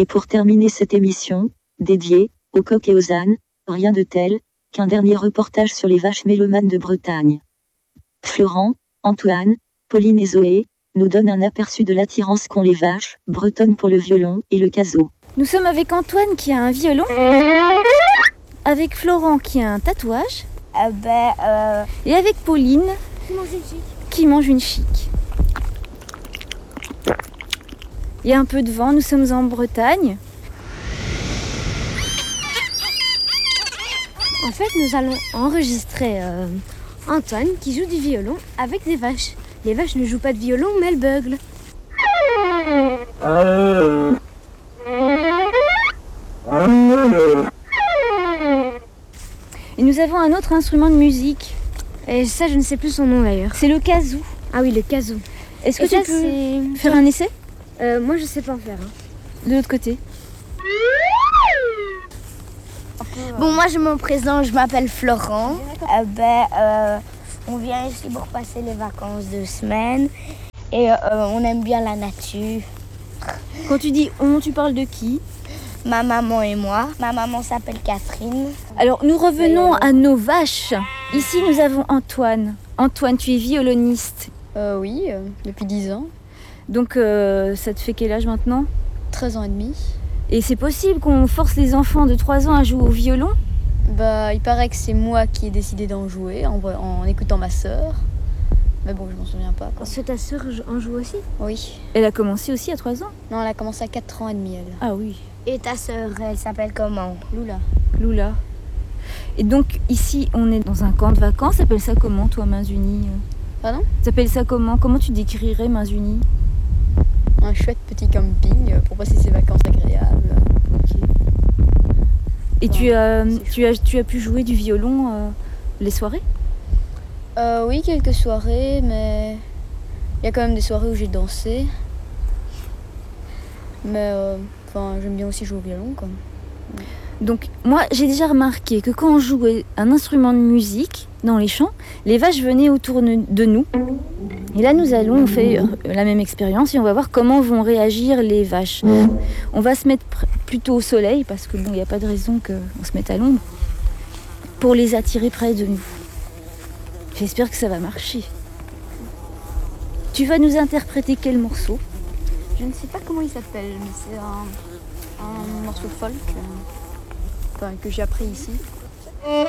Et pour terminer cette émission, dédiée aux coqs et aux ânes, rien de tel qu'un dernier reportage sur les vaches mélomanes de Bretagne. Florent, Antoine, Pauline et Zoé nous donnent un aperçu de l'attirance qu'ont les vaches bretonnes pour le violon et le caso. Nous sommes avec Antoine qui a un violon, avec Florent qui a un tatouage, et avec Pauline qui mange une chic. Il y a un peu de vent, nous sommes en Bretagne. En fait, nous allons enregistrer Antoine qui joue du violon avec des vaches. Les vaches ne jouent pas de violon, mais elles beuglent. Et nous avons un autre instrument de musique. Et ça, je ne sais plus son nom d'ailleurs. C'est le kazoo. Ah oui, le kazoo. Est-ce que Et tu ça, peux faire un essai Moi, je sais pas en faire. de l'autre côté? Bon, moi je me présente, je m'appelle Florent. On vient ici pour passer les vacances de semaine et on aime bien la nature. Quand tu dis on, tu parles de qui? Ma maman et moi. Ma maman s'appelle Catherine. Alors nous revenons à nos vaches. Ici nous avons Antoine. Antoine, tu es violoniste. Oui, depuis 10 ans, Donc ça te fait quel âge maintenant? 13 ans et demi. Et c'est possible qu'on force les enfants de 3 ans à jouer au violon? Il paraît que c'est moi qui ai décidé d'en jouer en écoutant ma sœur. Mais bon, je m'en souviens pas. Parce que ta sœur en joue aussi? Oui. Elle a commencé aussi à 3 ans? Non, elle a commencé à 4 ans et demi, elle. Ah oui, Et ta sœur, elle s'appelle comment? Lula. Lula. Et donc ici on est dans un camp de vacances. T'appelles ça comment toi, Mains Unies? Pardon? T'appelles ça comment? Comment tu décrirais Mains Unies? Un chouette petit camping pour passer ses vacances agréables. Et Bon, tu as pu jouer du violon les soirées? Oui, quelques soirées, mais il y a quand même des soirées où j'ai dansé. Mais j'aime bien aussi jouer au violon, quoi. Donc moi j'ai déjà remarqué que quand on jouait un instrument de musique dans les champs, les vaches venaient autour de nous. Et là nous allons faire la même expérience et on va voir comment vont réagir les vaches. On va se mettre plutôt au soleil parce que bon, il n'y a pas de raison qu'on se mette à l'ombre pour les attirer près de nous. J'espère que ça va marcher. Tu vas nous interpréter quel morceau? Je ne sais pas comment il s'appelle, mais c'est un morceau folk que j'ai appris ici.